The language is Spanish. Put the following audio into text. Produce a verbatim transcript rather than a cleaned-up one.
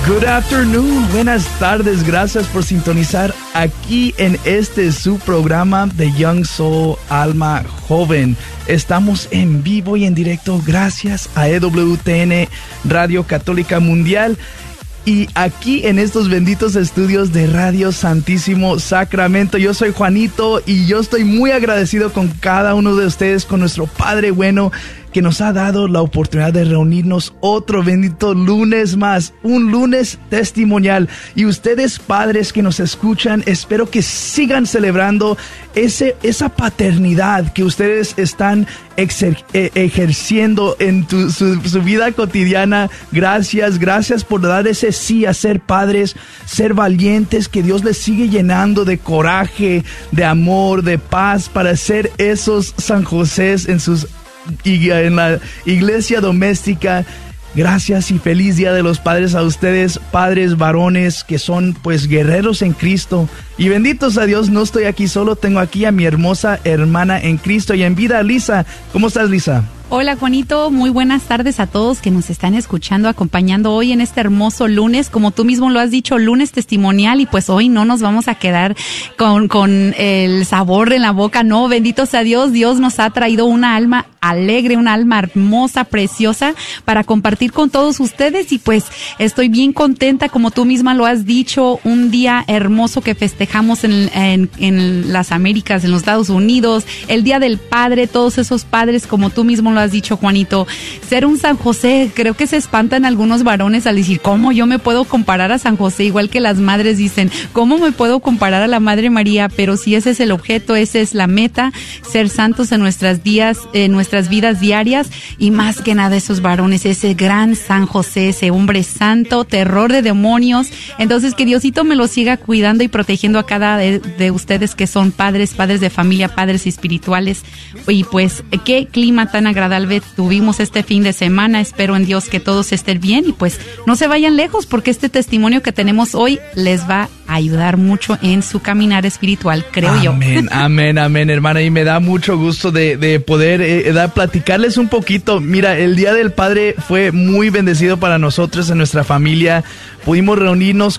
Good afternoon, buenas tardes, gracias por sintonizar aquí en este su programa de Young Soul, Alma Joven. Estamos en vivo y en directo gracias a E W T N Radio Católica Mundial y aquí en estos benditos estudios de Radio Santísimo Sacramento. Yo soy Juanito y yo estoy muy agradecido con cada uno de ustedes, con nuestro Padre bueno, que nos ha dado la oportunidad de reunirnos otro bendito lunes más, un lunes testimonial. Y ustedes, padres que nos escuchan, espero que sigan celebrando ese, esa paternidad que ustedes están exer, eh, ejerciendo en tu, su, su vida cotidiana. Gracias, gracias por dar ese sí a ser padres, ser valientes, que Dios les sigue llenando de coraje, de amor, de paz, para ser esos San Josés en sus y en la iglesia doméstica. Gracias y feliz Día de los Padres a ustedes, padres varones que son pues guerreros en Cristo. Y benditos a Dios, no estoy aquí solo, tengo aquí a mi hermosa hermana en Cristo y en vida, Lisa. ¿Cómo estás, Lisa? Hola, Juanito, muy buenas tardes a todos que nos están escuchando, acompañando hoy en este hermoso lunes, como tú mismo lo has dicho, lunes testimonial, y pues hoy no nos vamos a quedar con, con el sabor en la boca, no, benditos a Dios, Dios nos ha traído una alma alegre, una alma hermosa, preciosa, para compartir con todos ustedes, y pues estoy bien contenta, como tú misma lo has dicho, un día hermoso que festejamos en, en, en las Américas, en los Estados Unidos, el Día del Padre, todos esos padres, como tú mismo lo has dicho, Juanito, ser un San José, creo que se espantan algunos varones al decir, ¿cómo yo me puedo comparar a San José? Igual que las madres dicen, ¿cómo me puedo comparar a la Madre María? Pero si ese es el objeto, esa es la meta, ser santos en nuestras días, en nuestras vidas diarias, y más que nada esos varones, ese gran San José, ese hombre santo, terror de demonios. Entonces que Diosito me lo siga cuidando y protegiendo a cada de, de ustedes que son padres, padres de familia, padres espirituales. Y pues qué clima tan agradable tuvimos este fin de semana. Espero en Dios que todos estén bien y pues no se vayan lejos, porque este testimonio que tenemos hoy les va a ayudar mucho en su caminar espiritual, creo amén, yo. Amén, amén, amén, hermana, y me da mucho gusto de, de poder eh, da, platicarles un poquito. Mira, el Día del Padre fue muy bendecido para nosotros en nuestra familia. Pudimos reunirnos